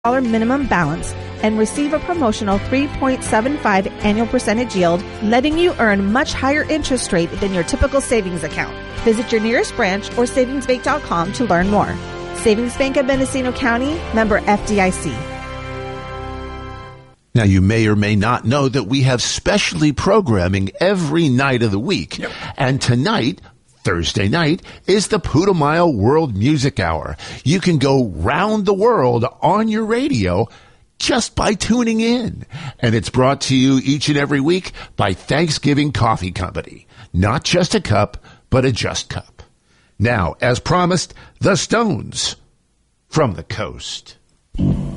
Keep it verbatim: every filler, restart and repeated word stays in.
minimum balance and receive a promotional three point seven five annual percentage yield, letting you earn much higher interest rate than your typical savings account. Visit your nearest branch or savings bank dot com to learn more. Savings Bank of Mendocino County, member F D I C. Now, you may or may not know that we have specialty programming every night of the week. Yep. And tonight, Thursday night, is the Putumayo World Music Hour. You can go round the world on your radio just by tuning in. And it's brought to you each and every week by Thanksgiving Coffee Company. Not just a cup, but a just cup. Now, as promised, the Stones from the coast.